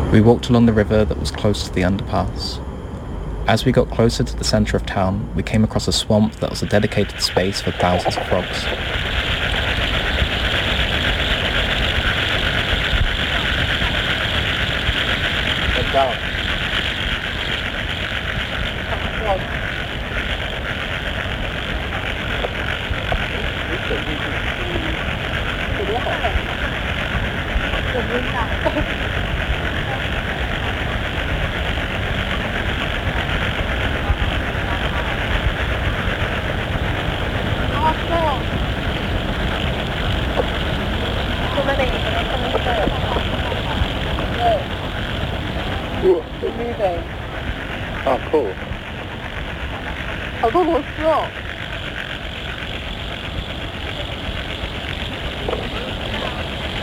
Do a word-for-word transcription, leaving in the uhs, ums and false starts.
We walked along the river that was close to the underpass. As we got closer to the centre of town, we came across a swamp that was a dedicated space for thousands of frogs. Get down. Oh, cool. 好多螺丝哦。